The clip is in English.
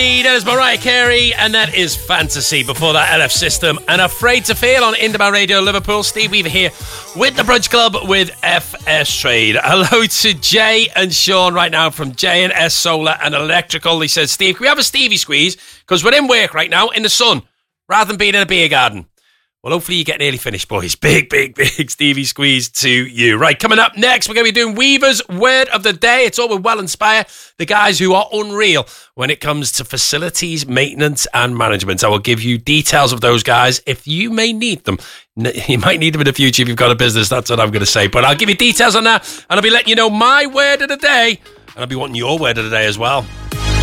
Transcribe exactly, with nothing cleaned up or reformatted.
That is Mariah Carey, and that is Fantasy. Before that, L F System and Afraid to Fail on Indie Radio Liverpool. Steve Weaver here with the Brunch Club with F S Trade. Hello to Jay and Sean right now from J and S Solar and Electrical. He says, Steve, can we have a Stevie squeeze? Because we're in work right now in the sun rather than being in a beer garden. Well, hopefully you get nearly finished, boys. Big, big, big Stevie squeeze to you. Right, coming up next, we're going to be doing Weaver's Word of the Day. It's all with Well Inspire, the guys who are unreal when it comes to facilities, maintenance and management. I will give you details of those guys if you may need them. You might need them in the future if you've got a business. That's what I'm going to say. But I'll give you details on that, and I'll be letting you know my word of the day, and I'll be wanting your word of the day as well.